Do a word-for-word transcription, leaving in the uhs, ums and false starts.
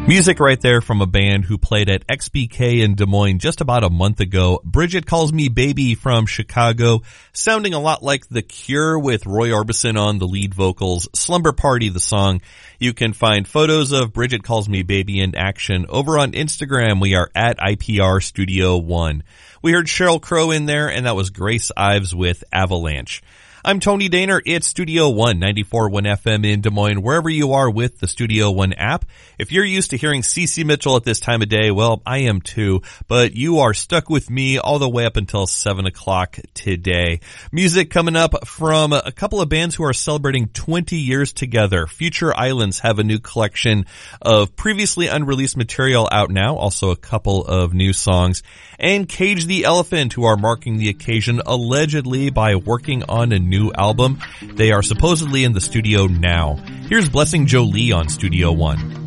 Music right there from a band who played at X B K in Des Moines just about a month ago. Bridget Calls Me Baby from Chicago, sounding a lot like The Cure with Roy Orbison on the lead vocals. Slumber Party, the song. You can find photos of Bridget Calls Me Baby in action over on Instagram. We are at I P R Studio One. We heard Sheryl Crow in there, and that was Grace Ives with Avalanche. I'm Tony Daner. It's Studio One, ninety-four point one F M in Des Moines, wherever you are with the Studio One app. If you're used to hearing Cece Mitchell at this time of day, well, I am too, but you are stuck with me all the way up until seven o'clock today. Music coming up from a couple of bands who are celebrating twenty years together. Future Islands have a new collection of previously unreleased material out now, also a couple of new songs. And Cage the Elephant, who are marking the occasion allegedly by working on a new album. They are supposedly in the studio now. Here's Blessing Jolie on Studio One.